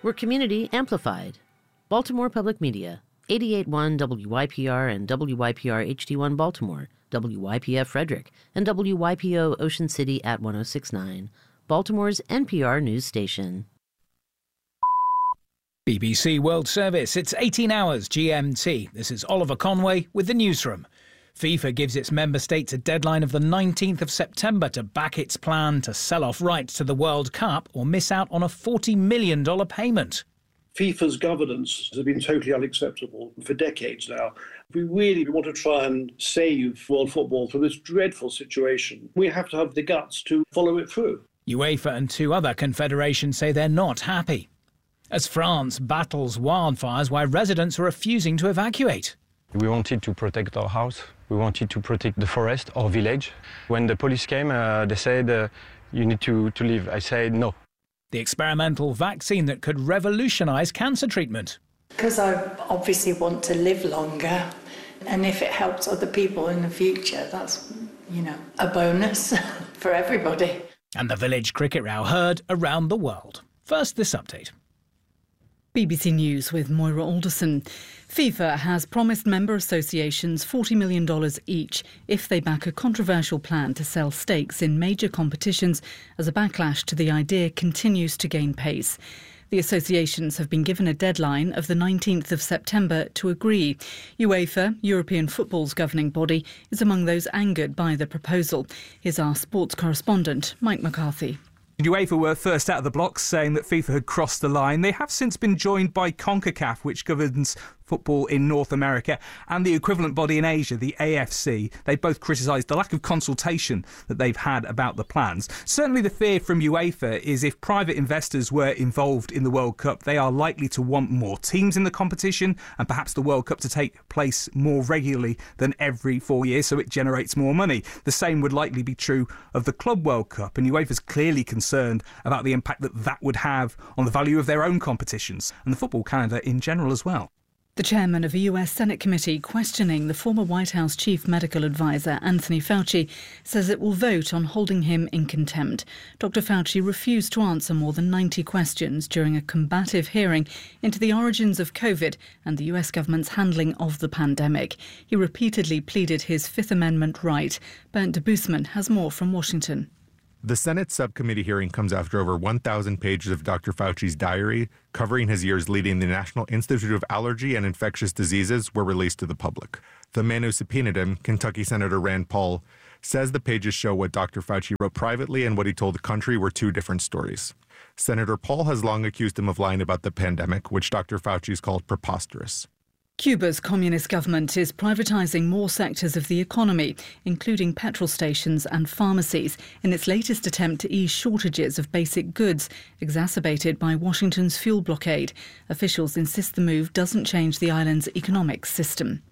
We're community amplified. Baltimore Public Media, 88.1 WYPR and WYPR HD1 Baltimore, WYPF Frederick, and WYPO Ocean City at 106.9, Baltimore's NPR news station. BBC World Service, it's 18 hours GMT. This is Oliver Conway with the newsroom. FIFA gives its member states a deadline of the 19th of September to back its plan to sell off rights to the World Cup or miss out on a $40 million payment. FIFA's governance has been totally unacceptable for decades now. If we really want to try and save world football from this dreadful situation, we have to have the guts to follow it through. UEFA and two other confederations say they're not happy as France battles wildfires while residents are refusing to evacuate. We wanted to protect our house. We wanted to protect the forest, our village. When the police came, they said, you need to leave. I said no. The experimental vaccine that could revolutionise cancer treatment. Because I obviously want to live longer, and if it helps other people in the future, that's, a bonus for everybody. And the village cricket row heard around the world. First, this update. BBC News with Moira Alderson. FIFA has promised member associations $40 million each if they back a controversial plan to sell stakes in major competitions as a backlash to the idea continues to gain pace. The associations have been given a deadline of the 19th of September to agree. UEFA, European football's governing body, is among those angered by the proposal. Here's our sports correspondent, Mike McCarthy. UEFA were first out of the blocks, saying that FIFA had crossed the line. They have since been joined by CONCACAF, which governs football in North America, and the equivalent body in Asia, the AFC. They both criticised the lack of consultation that they've had about the plans. Certainly the fear from UEFA is if private investors were involved in the World Cup, they are likely to want more teams in the competition and perhaps the World Cup to take place more regularly than every 4 years, so it generates more money. The same would likely be true of the Club World Cup, and UEFA's clearly concerned about the impact that would have on the value of their own competitions and the Football Canada in general as well. The chairman of a US Senate committee questioning the former White House chief medical advisor Anthony Fauci says it will vote on holding him in contempt. Dr. Fauci refused to answer more than 90 questions during a combative hearing into the origins of COVID and the US government's handling of the pandemic. He repeatedly pleaded his Fifth Amendment right. Bernd Debusman has more from Washington. The Senate subcommittee hearing comes after over 1,000 pages of Dr. Fauci's diary, covering his years leading the National Institute of Allergy and Infectious Diseases, were released to the public. The man who subpoenaed him, Kentucky Senator Rand Paul, says the pages show what Dr. Fauci wrote privately and what he told the country were two different stories. Senator Paul has long accused him of lying about the pandemic, which Dr. Fauci's called preposterous. Cuba's communist government is privatising more sectors of the economy, including petrol stations and pharmacies, in its latest attempt to ease shortages of basic goods, exacerbated by Washington's fuel blockade. Officials insist the move doesn't change the island's economic system.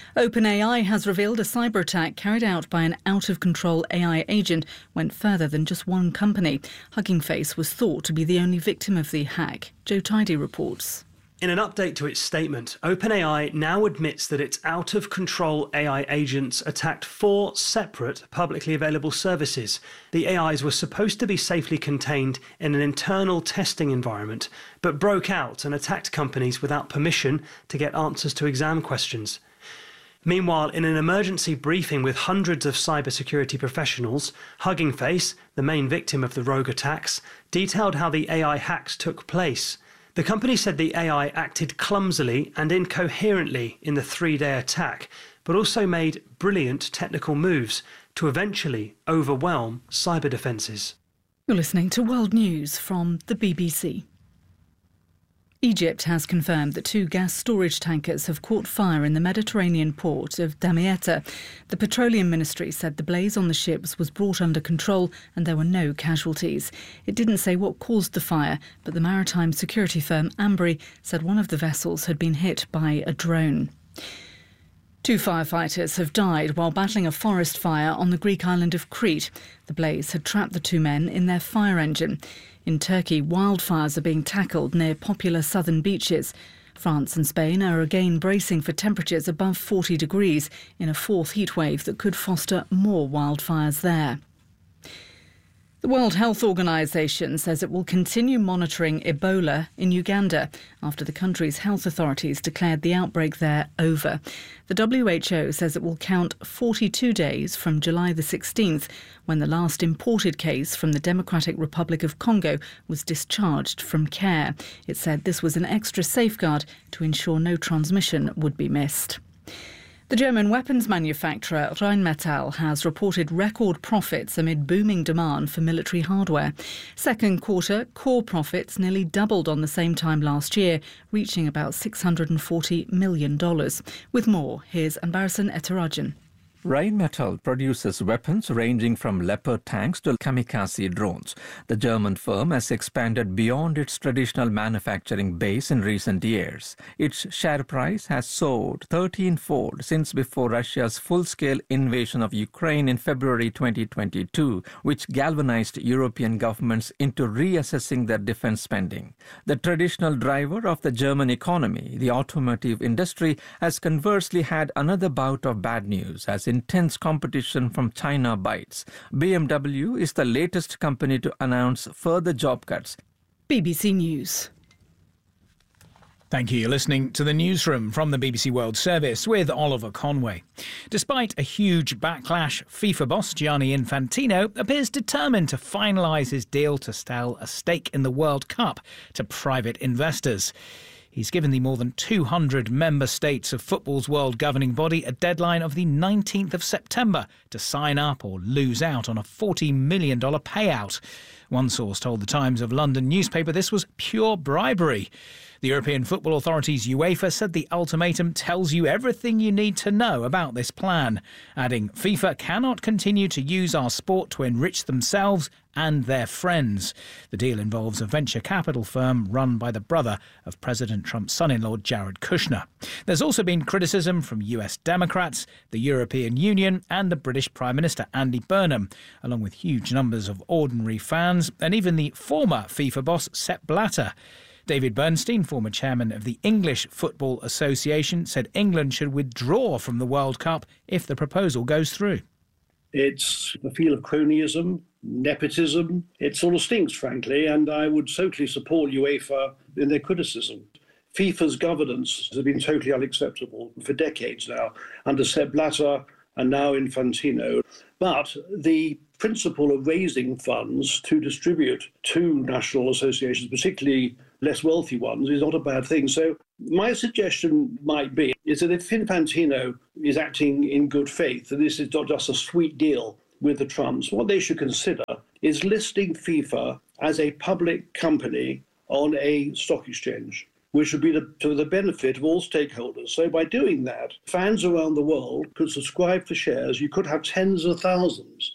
OpenAI has revealed a cyber attack carried out by an out-of-control AI agent went further than just one company. Hugging Face was thought to be the only victim of the hack. Joe Tidy reports. In an update to its statement, OpenAI now admits that its out-of-control AI agents attacked 4 separate publicly available services. The AIs were supposed to be safely contained in an internal testing environment, but broke out and attacked companies without permission to get answers to exam questions. Meanwhile, in an emergency briefing with hundreds of cybersecurity professionals, Hugging Face, the main victim of the rogue attacks, detailed how the AI hacks took place. The company said the AI acted clumsily and incoherently in the 3-day attack, but also made brilliant technical moves to eventually overwhelm cyber defences. You're listening to World News from the BBC. Egypt has confirmed that 2 gas storage tankers have caught fire in the Mediterranean port of Damietta. The Petroleum Ministry said the blaze on the ships was brought under control and there were no casualties. It didn't say what caused the fire, but the maritime security firm Ambri said one of the vessels had been hit by a drone. 2 firefighters have died while battling a forest fire on the Greek island of Crete. The blaze had trapped the 2 men in their fire engine. In Turkey, wildfires are being tackled near popular southern beaches. France and Spain are again bracing for temperatures above 40 degrees in a 4th heatwave that could foster more wildfires there. The World Health Organization says it will continue monitoring Ebola in Uganda after the country's health authorities declared the outbreak there over. The WHO says it will count 42 days from July the 16th, when the last imported case from the Democratic Republic of Congo was discharged from care. It said this was an extra safeguard to ensure no transmission would be missed. The German weapons manufacturer Rheinmetall has reported record profits amid booming demand for military hardware. Second quarter core profits nearly doubled on the same time last year, reaching about $640 million. With more, here's Anbarasan Etarajan. Rheinmetall produces weapons ranging from Leopard tanks to kamikaze drones. The German firm has expanded beyond its traditional manufacturing base in recent years. Its share price has soared 13-fold since before Russia's full-scale invasion of Ukraine in February 2022, which galvanized European governments into reassessing their defense spending. The traditional driver of the German economy, the automotive industry, has conversely had another bout of bad news as intense competition from China bites. BMW is the latest company to announce further job cuts. BBC News. Thank you. You're listening to the Newsroom from the BBC World Service with Oliver Conway. Despite a huge backlash, FIFA boss Gianni Infantino appears determined to finalise his deal to sell a stake in the World Cup to private investors. He's given the more than 200 member states of football's world governing body a deadline of the 19th of September to sign up or lose out on a $40 million payout. One source told the Times of London newspaper this was pure bribery. The European Football Authority's UEFA said the ultimatum tells you everything you need to know about this plan, adding FIFA cannot continue to use our sport to enrich themselves and their friends. The deal involves a venture capital firm run by the brother of President Trump's son-in-law, Jared Kushner. There's also been criticism from US Democrats, the European Union and the British Prime Minister Andy Burnham, along with huge numbers of ordinary fans and even the former FIFA boss Sepp Blatter. David Bernstein, former chairman of the English Football Association, said England should withdraw from the World Cup if the proposal goes through. It's a feel of cronyism, nepotism. It sort of stinks, frankly, and I would totally support UEFA in their criticism. FIFA's governance has been totally unacceptable for decades now, under Sepp Blatter and now Infantino. But the principle of raising funds to distribute to national associations, particularly less wealthy ones, is not a bad thing. So my suggestion might be is that if Infantino is acting in good faith, and this is not just a sweet deal with the Trumps, what they should consider is listing FIFA as a public company on a stock exchange, which would be to the benefit of all stakeholders. So by doing that, fans around the world could subscribe for shares. You could have tens of thousands